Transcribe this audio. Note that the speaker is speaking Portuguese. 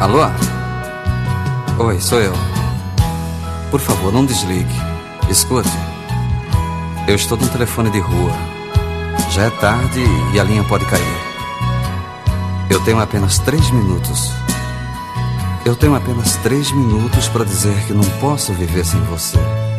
Alô? Oi, sou eu. Por favor, não desligue. Escute. Eu estou num telefone de rua. Já é tarde e a linha pode cair. Eu tenho apenas 3 minutos. Eu tenho apenas 3 minutos para dizer que não posso viver sem você.